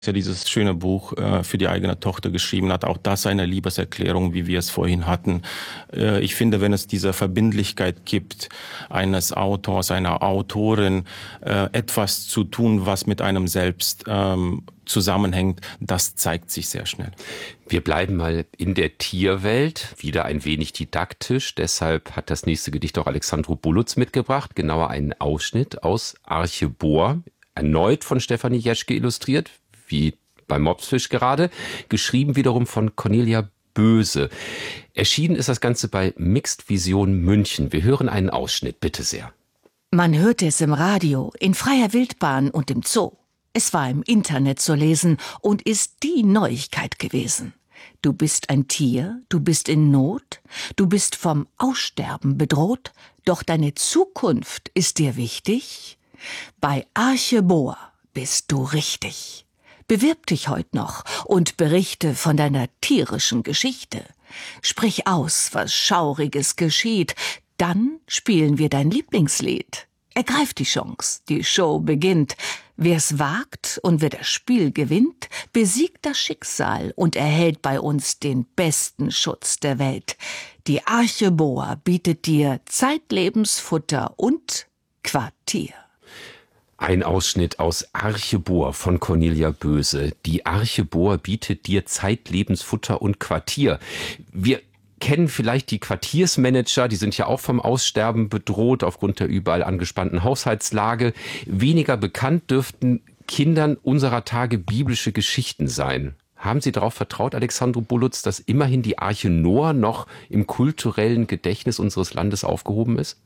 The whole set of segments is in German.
ja dieses schöne Buch für die eigene Tochter geschrieben hat. Auch das eine Liebeserklärung, wie wir es vorhin hatten. Ich finde, wenn es diese Verbindlichkeit gibt, eines Autors, einer Autorin, etwas zu tun, was mit einem selbst zusammenhängt, das zeigt sich sehr schnell. Wir bleiben mal in der Tierwelt, wieder ein wenig didaktisch. Deshalb hat das nächste Gedicht auch Alexandru Bulutz mitgebracht, genauer einen Ausschnitt aus Arche Bohr, erneut von Stefanie Jeschke illustriert, wie beim Mopsfisch gerade, geschrieben wiederum von Cornelia Böse. Erschienen ist das Ganze bei Mixed Vision München. Wir hören einen Ausschnitt, bitte sehr. Man hörte es im Radio, in freier Wildbahn und im Zoo. Es war im Internet zu lesen und ist die Neuigkeit gewesen. Du bist ein Tier, du bist in Not, du bist vom Aussterben bedroht, doch deine Zukunft ist dir wichtig? Bei Arche Bohr bist du richtig. Bewirb dich heut noch und berichte von deiner tierischen Geschichte. Sprich aus, was Schauriges geschieht, dann spielen wir dein Lieblingslied. Ergreif die Chance, die Show beginnt. Wer's wagt und wer das Spiel gewinnt, besiegt das Schicksal und erhält bei uns den besten Schutz der Welt. Die Arche Bohr bietet dir Zeitlebensfutter und Quartier. Ein Ausschnitt aus Arche Bohr von Cornelia Böse. Die Arche Bohr bietet dir Zeitlebensfutter und Quartier. Wir kennen vielleicht die Quartiersmanager, die sind ja auch vom Aussterben bedroht aufgrund der überall angespannten Haushaltslage. Weniger bekannt dürften Kindern unserer Tage biblische Geschichten sein. Haben Sie darauf vertraut, Alexandru Bulutz, dass immerhin die Arche Noah noch im kulturellen Gedächtnis unseres Landes aufgehoben ist?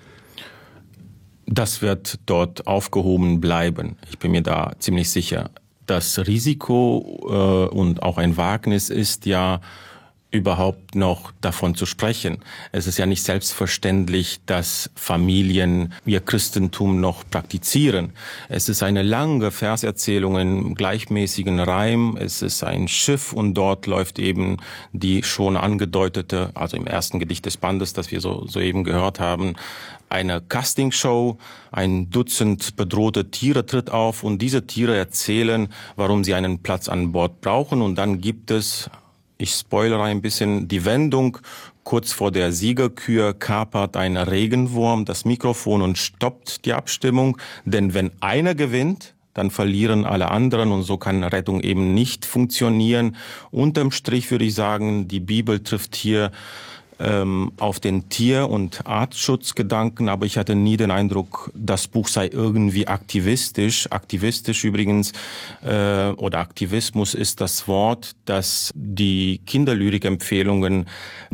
Das wird dort aufgehoben bleiben. Ich bin mir da ziemlich sicher. Das Risiko und auch ein Wagnis ist ja, überhaupt noch davon zu sprechen. Es ist ja nicht selbstverständlich, dass Familien ihr Christentum noch praktizieren. Es ist eine lange Verserzählung im gleichmäßigen Reim. Es ist ein Schiff und dort läuft eben die schon angedeutete, also im ersten Gedicht des Bandes, das wir soeben gehört haben, eine Castingshow. Ein Dutzend bedrohte Tiere tritt auf und diese Tiere erzählen, warum sie einen Platz an Bord brauchen. Und dann gibt es, ich spoilere ein bisschen, die Wendung. Kurz vor der Siegerkür kapert ein Regenwurm das Mikrofon und stoppt die Abstimmung. Denn wenn einer gewinnt, dann verlieren alle anderen und so kann Rettung eben nicht funktionieren. Unterm Strich würde ich sagen, die Bibel trifft hier auf den Tier- und Artschutzgedanken, aber ich hatte nie den Eindruck, das Buch sei irgendwie aktivistisch. Aktivistisch übrigens oder Aktivismus ist das Wort, das die Kinderlyrik-Empfehlungen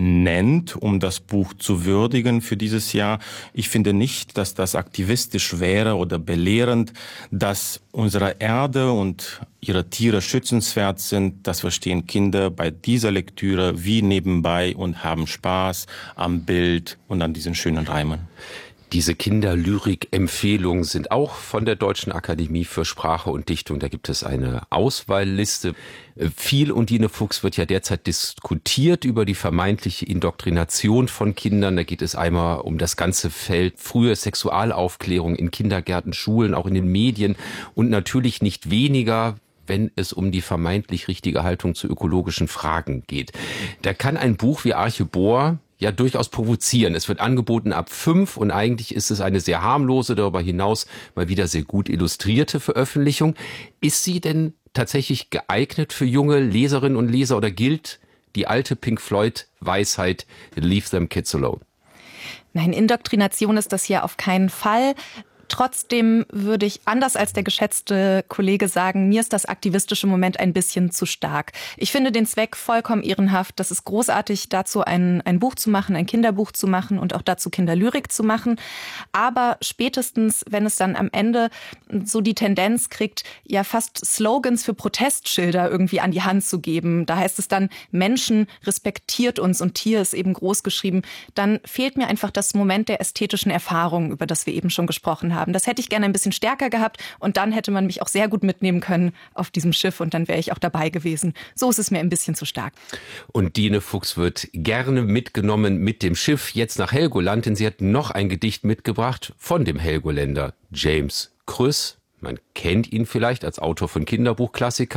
nennt, um das Buch zu würdigen für dieses Jahr. Ich finde nicht, dass das aktivistisch wäre oder belehrend, dass unsere Erde und ihre Tiere schützenswert sind. Das verstehen Kinder bei dieser Lektüre wie nebenbei und haben Spaß am Bild und an diesen schönen Reimen. Diese Kinderlyrik-Empfehlungen sind auch von der Deutschen Akademie für Sprache und Dichtung. Da gibt es eine Auswahlliste. Viel Undine Fuchs wird ja derzeit diskutiert über die vermeintliche Indoktrination von Kindern. Da geht es einmal um das ganze Feld frühe Sexualaufklärung in Kindergärten, Schulen, auch in den Medien und natürlich nicht weniger, wenn es um die vermeintlich richtige Haltung zu ökologischen Fragen geht. Da kann ein Buch wie Arche Bohr ja durchaus provozieren. Es wird angeboten ab 5 und eigentlich ist es eine sehr harmlose, darüber hinaus mal wieder sehr gut illustrierte Veröffentlichung. Ist sie denn tatsächlich geeignet für junge Leserinnen und Leser oder gilt die alte Pink Floyd Weisheit, leave them kids alone? Nein, Indoktrination ist das hier auf keinen Fall. Trotzdem würde ich, anders als der geschätzte Kollege, sagen, mir ist das aktivistische Moment ein bisschen zu stark. Ich finde den Zweck vollkommen ehrenhaft. Das ist großartig, dazu ein Buch zu machen, ein Kinderbuch zu machen und auch dazu Kinderlyrik zu machen. Aber spätestens, wenn es dann am Ende so die Tendenz kriegt, ja fast Slogans für Protestschilder irgendwie an die Hand zu geben, da heißt es dann, Menschen respektiert uns und Tier ist eben groß geschrieben, dann fehlt mir einfach das Moment der ästhetischen Erfahrung, über das wir eben schon gesprochen haben. Das hätte ich gerne ein bisschen stärker gehabt und dann hätte man mich auch sehr gut mitnehmen können auf diesem Schiff und dann wäre ich auch dabei gewesen. So ist es mir ein bisschen zu stark. Und Dine Fuchs wird gerne mitgenommen mit dem Schiff jetzt nach Helgoland, denn sie hat noch ein Gedicht mitgebracht von dem Helgoländer James Krüss Man kennt ihn vielleicht als Autor von Kinderbuchklassikern.